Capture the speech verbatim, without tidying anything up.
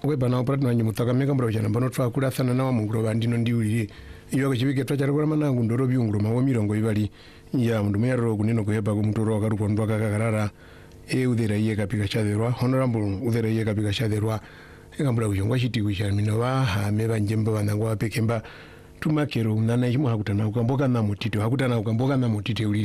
weba na opera na nyimutaka meka mbro chana mbano twa kula sana na mungro bandino ndiuli iyo kachibike twa chara kwa manangu ndoro byunguro mawo mirongo ibali ya mundu mero kunino kuheba ku mutoro akaruko ndo akakarara e udhera iye kapika chaderwa honorable udhera iye kapika chaderwa ekambura kuyongwa chiti kucha minova ha meba njemba banangwa pekemba tumakero nana imu hakutana ukamboka na mutite hakutana ukamboka na mutite uli